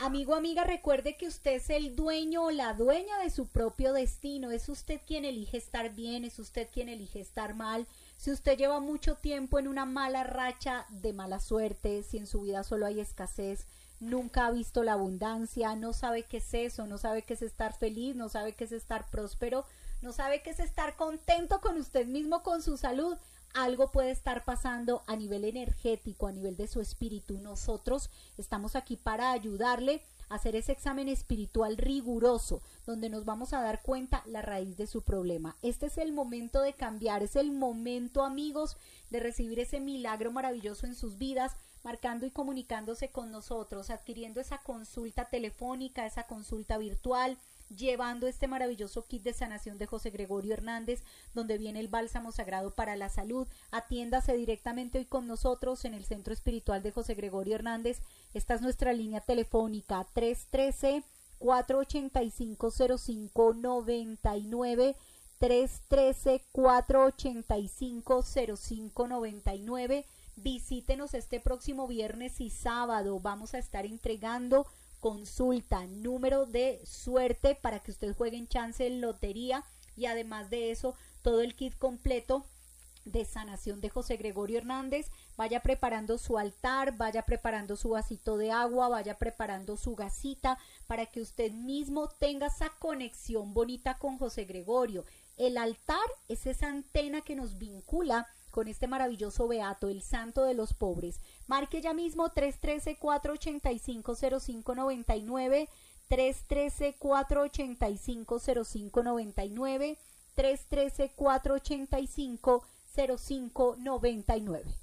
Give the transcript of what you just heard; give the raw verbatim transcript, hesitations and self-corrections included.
Amigo, amiga, recuerde que usted es el dueño o la dueña de su propio destino. Es usted quien elige estar bien, es usted quien elige estar mal. Si usted lleva mucho tiempo en una mala racha de mala suerte, si en su vida solo hay escasez, nunca ha visto la abundancia, no sabe qué es eso, no sabe qué es estar feliz, no sabe qué es estar próspero, no sabe qué es estar contento con usted mismo, con su salud, algo puede estar pasando a nivel energético, a nivel de su espíritu. Nosotros estamos aquí para ayudarle a hacer ese examen espiritual riguroso, donde nos vamos a dar cuenta la raíz de su problema. Este es el momento de cambiar, es el momento, amigos, de recibir ese milagro maravilloso en sus vidas, marcando y comunicándose con nosotros, adquiriendo esa consulta telefónica, esa consulta virtual, llevando este maravilloso kit de sanación de José Gregorio Hernández, donde viene el bálsamo sagrado para la salud. Atiéndase directamente hoy con nosotros en el Centro Espiritual de José Gregorio Hernández. Esta es nuestra línea telefónica tres uno tres, cuatro ocho cinco, cero cinco nueve nueve, tres uno tres, cuatro ocho cinco, cero cinco nueve nueve. Visítenos este próximo viernes y sábado. Vamos a estar entregando consulta, número de suerte para que usted juegue en chance en lotería, y además de eso todo el kit completo de sanación de José Gregorio Hernández. Vaya preparando su altar, vaya preparando su vasito de agua, vaya preparando su gasita para que usted mismo tenga esa conexión bonita con José Gregorio. El altar es esa antena que nos vincula con este maravilloso beato, el santo de los pobres. Marque ya mismo tres uno tres, cuatro ocho cinco, cero cinco nueve nueve, tres uno tres, cuatro ocho cinco, cero cinco nueve nueve, tres uno tres, cuatro ocho cinco, cero cinco nueve nueve.